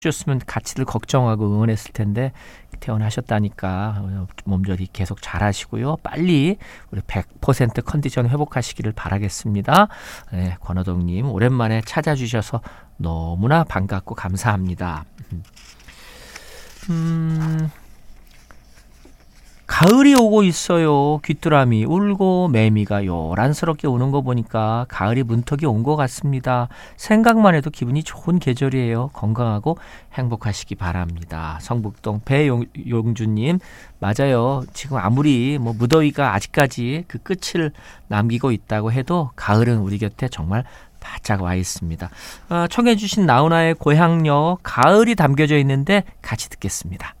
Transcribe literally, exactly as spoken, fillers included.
줬으면 같이들 걱정하고 응원했을 텐데 퇴원하셨다니까 몸조리 계속 잘하시고요. 빨리 우리 백 퍼센트 컨디션 회복하시기를 바라겠습니다. 네, 권호동님 오랜만에 찾아주셔서 너무나 반갑고 감사합니다. 음... 가을이 오고 있어요. 귀뚜라미 울고 매미가 요란스럽게 우는 거 보니까 가을이 문턱이 온 것 같습니다. 생각만 해도 기분이 좋은 계절이에요. 건강하고 행복하시기 바랍니다. 성북동 배용주님 맞아요. 지금 아무리 뭐 무더위가 아직까지 그 끝을 남기고 있다고 해도 가을은 우리 곁에 정말 바짝 와 있습니다. 어, 청해 주신 나훈아의 고향역 가을이 담겨져 있는데 같이 듣겠습니다.